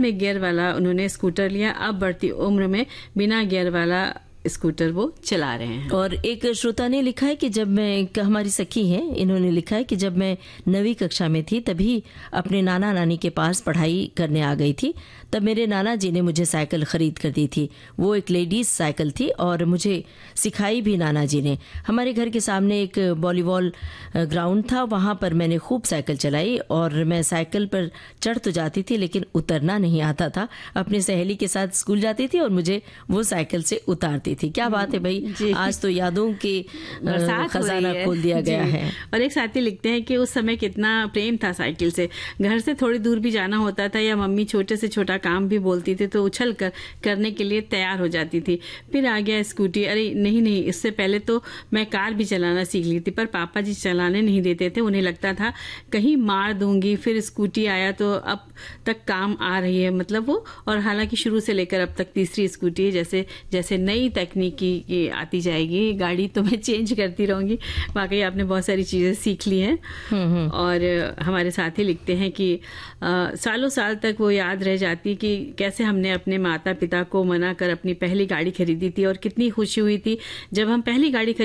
में गियर वाला उन्होंने स्कूटर लिया। अब बढ़ती उम्र में बिना गियर वाला स्कूटर वो चला रहे हैं। और एक श्रोता ने लिखा है कि जब मैं, हमारी सखी है, इन्होंने लिखा है कि जब मैं 9वीं कक्षा में थी तभी अपने नाना नानी के पास पढ़ाई करने आ गई थी। तब मेरे नाना जी ने मुझे साइकिल खरीद कर दी थी। वो एक लेडीज साइकिल थी और मुझे सिखाई भी नाना जी ने। हमारे घर के सामने एक वॉलीबॉल ग्राउंड था, वहाँ पर मैंने खूब साइकिल चलाई और मैं साइकिल पर चढ़ तो जाती थी लेकिन उतरना नहीं आता था। अपनी सहेली के साथ स्कूल जाती थी और मुझे वो साइकिल से उतारती थी। क्या बात है भाई, आज तो यादों के खजाना खोल दिया गया है। और एक साथी लिखते हैं कि उस समय कितना प्रेम था साइकिल से। घर से थोड़ी दूर भी जाना होता था या मम्मी छोटे से छोटा काम भी बोलती थी तो उछल कर करने के लिए तैयार हो जाती थी। फिर आ गया स्कूटी। अरे नहीं, इससे पहले तो मैं कार भी चलाना सीख ली थी, पर पापा जी चलाने नहीं देते थे। उन्हें लगता था कहीं मार दूंगी। फिर स्कूटी आया तो अब तक काम आ रही है, मतलब वो। और हालांकि शुरू से लेकर अब तक तीसरी स्कूटी है। जैसे जैसे नई तकनीकी की आती जाएगी गाड़ी तो मैं चेंज करती रहूंगी। वाकई आपने बहुत सारी चीजें सीख ली हैं। और हमारे साथी लिखते हैं कि सालों साल तक वो याद रह जाती कि कैसे हमने अपने माता पिता को मना कर अपनी पहली गाड़ी खरीदी थी और कितनी खुशी हुई थी जब हम पहली गाड़ी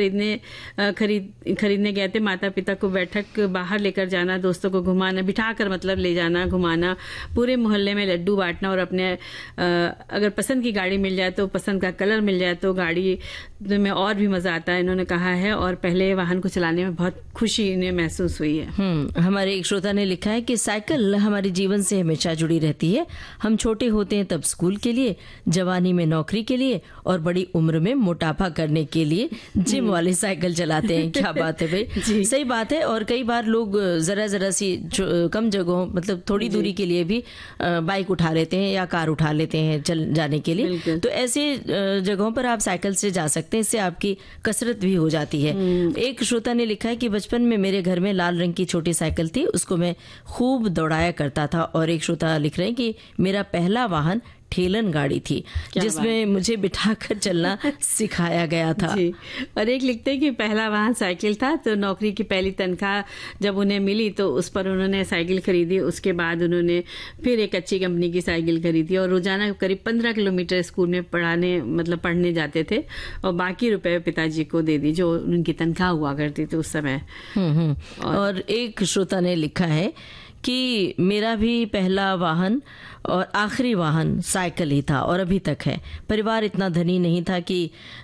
खरीदने गए थे। माता पिता को बैठक बाहर लेकर जाना, दोस्तों को घुमाना, बिठाकर मतलब ले जाना, घुमाना, पूरे मोहल्ले में लड्डू बांटना और अपने अगर पसंद की गाड़ी मिल जाए तो पसंद का कलर मिल जाए तो गाड़ी में और भी मजा आता है, इन्होंने कहा है। और पहले वाहन को चलाने में बहुत खुशी इन्हें महसूस हुई है। हमारे एक श्रोता ने लिखा है कि साइकिल हमारे जीवन से हमेशा जुड़ी रहती है। हम छोटे होते हैं तब स्कूल के लिए, जवानी में नौकरी के लिए और बड़ी उम्र में मोटापा करने के लिए जिम वाली साइकिल चलाते हैं। क्या बात है भाई, सही बात है। और कई बार लोग जरा सी कम जगहों, मतलब थोड़ी दूरी के लिए भी बाइक उठा लेते हैं या कार उठा लेते हैं चल जाने के लिए। तो ऐसे जगहों पर आप साइकिल से जा सकते हैं, इससे आपकी कसरत भी हो जाती है। एक श्रोता ने लिखा है कि बचपन में मेरे घर में लाल रंग की छोटी साइकिल थी, उसको मैं खूब दौड़ाया करता था। और एक श्रोता लिख रहे हैं कि मेरा पहला वाहन ठेलन गाड़ी थी जिसमें मुझे बिठाकर चलना सिखाया गया था। जी। और एक लिखते हैं कि पहला वाहन साइकिल था, तो नौकरी की पहली तनख्वाह जब उन्हें मिली तो उस पर उन्होंने साइकिल खरीदी। उसके बाद उन्होंने फिर एक अच्छी कंपनी की साइकिल खरीदी और रोजाना करीब 15 किलोमीटर स्कूल में पढ़ने जाते थे और बाकी रुपए पिताजी को दे दी जो उनकी तनख्वाह हुआ करती थी उस समय। और एक श्रोता ने लिखा है कि मेरा भी पहला वाहन और आखिरी वाहन साइकिल ही था और अभी तक है। परिवार इतना धनी नहीं था कि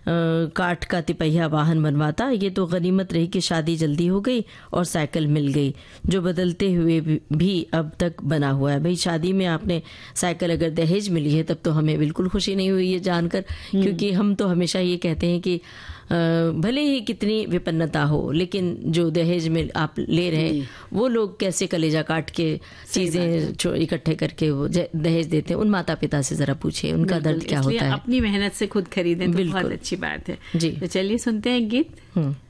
काठ का तिपहिया वाहन बनवाता। ये तो गनीमत रही कि शादी जल्दी हो गई और साइकिल मिल गई, जो बदलते हुए भी अब तक बना हुआ है। भाई, शादी में आपने साइकिल अगर दहेज मिली है तब तो हमें बिल्कुल खुशी नहीं हुई ये जानकर, क्योंकि हम तो हमेशा ये कहते हैं कि भले ही कितनी विपन्नता हो लेकिन जो दहेज में आप ले रहे हैं वो लोग कैसे कलेजा काट के चीजें इकट्ठे करके वो दहेज देते हैं। उन माता पिता से जरा पूछिए उनका दर्द क्या होता है। अपनी मेहनत से खुद खरीदें तो बहुत अच्छी बात है जी। तो चलिए सुनते हैं गीत।